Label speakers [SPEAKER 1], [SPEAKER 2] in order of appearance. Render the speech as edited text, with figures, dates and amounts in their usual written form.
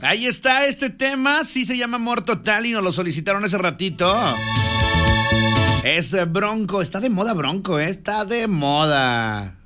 [SPEAKER 1] Ahí está este tema, sí se llama Amor Total y nos lo solicitaron hace ratito. Es Bronco, está de moda Bronco, está de moda.